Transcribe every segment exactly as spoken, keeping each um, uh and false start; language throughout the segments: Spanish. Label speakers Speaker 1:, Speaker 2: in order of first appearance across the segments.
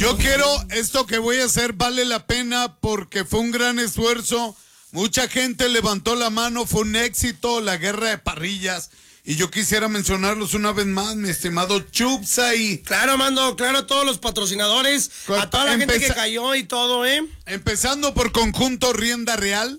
Speaker 1: Yo quiero, esto que voy a hacer vale la pena porque fue un gran esfuerzo. Mucha gente levantó la mano, fue un éxito, la guerra de parrillas. Y yo quisiera mencionarlos una vez más, mi estimado Chupsa y...
Speaker 2: Claro, mando, claro, a todos los patrocinadores, a toda la gente que cayó y todo, ¿eh?
Speaker 1: Empezando por Conjunto Rienda Real.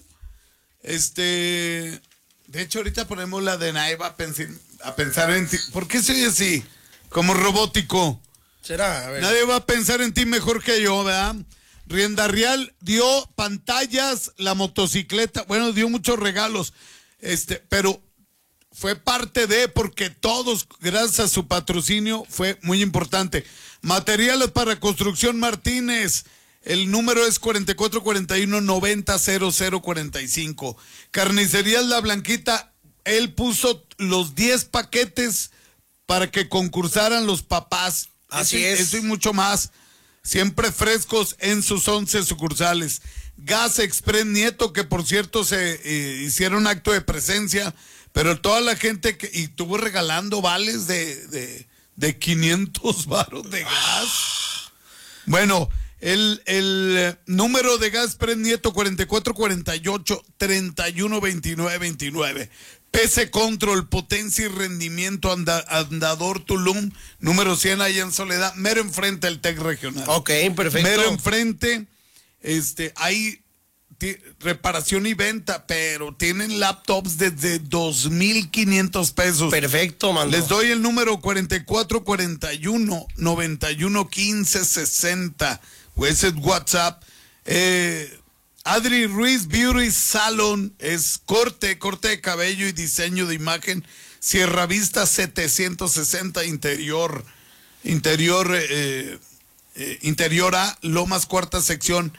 Speaker 1: Este... De hecho, ahorita ponemos la de Naiva a, pensar, a pensar en ti. ¿Por qué soy así? Como robótico.
Speaker 2: ¿Será? A ver.
Speaker 1: Nadie va a pensar en ti mejor que yo, ¿verdad? Rienda Real dio pantallas, la motocicleta, bueno, dio muchos regalos, este, pero fue parte de, porque todos, gracias a su patrocinio, fue muy importante. Materiales para construcción Martínez, el número es cuatro cuatro cuatro uno, noventa, cero cero cuarenta y cinco. Carnicerías La Blanquita, él puso los diez paquetes para que concursaran los papás.
Speaker 2: Así
Speaker 1: eso,
Speaker 2: es.
Speaker 1: Eso y mucho más. Siempre frescos en sus once sucursales. Gas Express Nieto, que por cierto se eh, hicieron acto de presencia, pero toda la gente que y estuvo regalando vales de, de, de quinientos varos de gas. Bueno, el, el número de Gas Express Nieto cuatro cuatro cuatro ocho, tres uno dos nueve dos nueve. P C Control, potencia y rendimiento, anda, Andador Tulum, número cien, allá en Soledad, mero enfrente del Tec Regional.
Speaker 2: Ok, perfecto.
Speaker 1: Mero enfrente, este, hay t- reparación y venta, pero tienen laptops desde dos mil quinientos pesos.
Speaker 2: Perfecto, mando.
Speaker 1: Les doy el número cuatro cuatro cuatro uno, noventa y uno, quince, sesenta, o ese es WhatsApp. Eh... Adri Ruiz Beauty Salon es corte, corte de cabello y diseño de imagen. Sierra Vista setecientos sesenta, interior, interior, eh, eh, interior A, Lomas cuarta sección,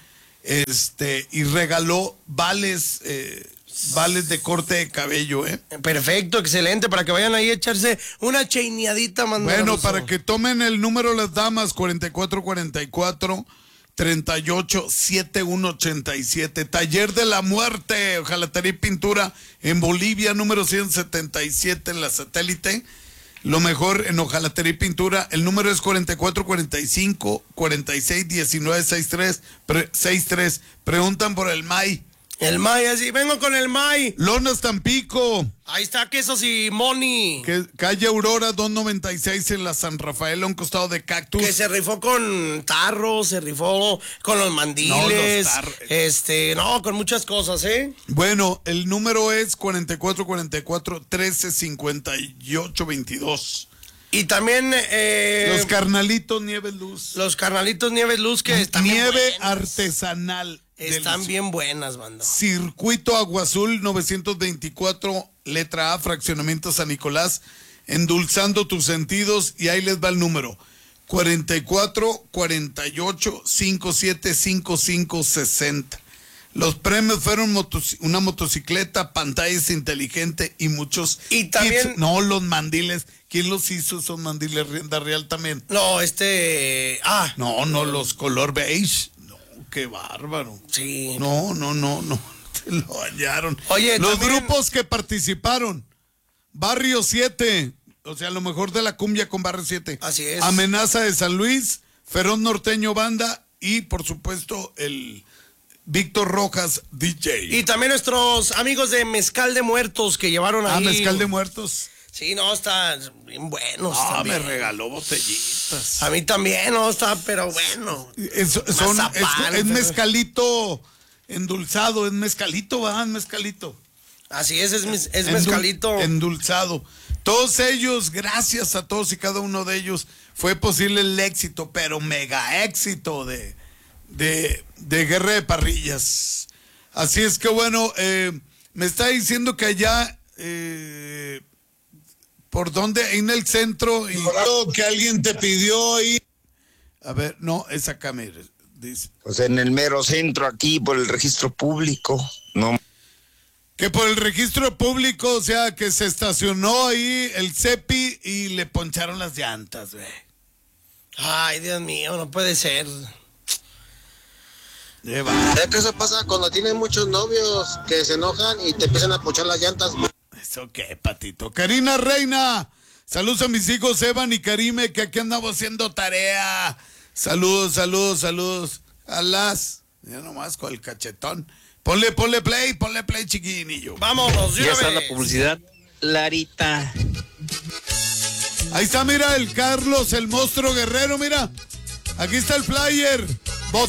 Speaker 1: este, y regaló vales, eh, vales de corte de cabello, eh.
Speaker 2: Perfecto, excelente, para que vayan ahí a echarse una cheineadita, mando.
Speaker 1: Bueno, para que tomen el número las damas, cuatro cuatro cuatro cuatro, treinta y ocho, setenta y uno ochenta y siete. Taller de la Muerte, hojalatería y pintura en Bolivia, número ciento setenta y siete en la Satélite. Lo mejor en hojalatería y pintura. El número es cuatro cuatro cuatro cinco, cuarenta y seis, diecinueve, sesenta y tres. Pre, sesenta y tres. Preguntan por el M A I.
Speaker 2: El M A I, así, vengo con el M A I.
Speaker 1: Lonas Tampico.
Speaker 2: Ahí está, quesos y Moni.
Speaker 1: Que, calle Aurora doscientos noventa y seis en la San Rafael, a un costado de Cactus.
Speaker 2: Que se rifó con tarros, se rifó con los mandiles.
Speaker 1: No, los tar...
Speaker 2: Este, no, con muchas cosas, ¿eh?
Speaker 1: Bueno, el número es cuatro cuatro cuatro cuatro, trece, cincuenta y ocho, veintidós.
Speaker 2: Y también eh,
Speaker 1: los carnalitos Nieves Luz.
Speaker 2: Los carnalitos Nieves Luz que están
Speaker 1: Nieve
Speaker 2: bien
Speaker 1: artesanal.
Speaker 2: Están
Speaker 1: del...
Speaker 2: bien buenas, banda.
Speaker 1: Circuito Agua Azul novecientos veinticuatro, letra A, fraccionamiento San Nicolás, endulzando tus sentidos, y ahí les va el número. cuatro cuatro cuatro ocho, cincuenta y siete, cincuenta y cinco, sesenta. Los premios fueron motos, una motocicleta, pantallas inteligentes y muchos.
Speaker 2: Y también.
Speaker 1: Kits. No, los mandiles. ¿Quién los hizo esos mandiles? Rienda Real también.
Speaker 2: No, este. Ah.
Speaker 1: No, no, los color beige. No, qué bárbaro.
Speaker 2: Sí.
Speaker 1: No, no, no, no. Te lo hallaron.
Speaker 2: Oye,
Speaker 1: los
Speaker 2: también...
Speaker 1: grupos que participaron. Barrio siete. O sea, lo mejor de la cumbia con Barrio siete.
Speaker 2: Así es.
Speaker 1: Amenaza de San Luis, Ferón Norteño Banda y, por supuesto, el Víctor Rojas D J.
Speaker 2: Y también nuestros amigos de Mezcal de Muertos que llevaron ahí.
Speaker 1: Ah, Mezcal de Muertos.
Speaker 2: Sí, no, está bien bueno.
Speaker 1: Ah, me regaló botellitas.
Speaker 2: A mí también, no, está, pero bueno.
Speaker 1: Es, son, Mazapán, es, es mezcalito endulzado, es mezcalito, ¿verdad? Mezcalito.
Speaker 2: Así es, es, es mezcalito.
Speaker 1: Endulzado. Todos ellos, gracias a todos y cada uno de ellos, fue posible el éxito, pero mega éxito de, de, de Guerra de Parrillas. Así es que bueno, eh, me está diciendo que allá, eh, por donde, en el centro, y que alguien te pidió ahí. A ver, no, es acá, mire, dice.
Speaker 3: Pues en el mero centro, aquí, por el registro público, no.
Speaker 1: Que por el registro público, o sea, que se estacionó ahí el Cepi y le poncharon las llantas, güey.
Speaker 2: Ay, Dios mío, no puede ser.
Speaker 4: ¿Sabes qué eso pasa cuando tienes muchos novios que se enojan y te empiezan a ponchar las llantas?
Speaker 1: ¿Eso qué, Patito? Karina Reina, saludos a mis hijos Evan y Karime, que aquí andamos haciendo tarea. Saludos, saludos, saludos. A las. Ya nomás con el cachetón. Ponle, ponle play, ponle play, chiquinillo.
Speaker 2: Vámonos,
Speaker 5: ya está la publicidad. Larita.
Speaker 1: Ahí está, mira, el Carlos, el monstruo guerrero, mira. Aquí está el flyer.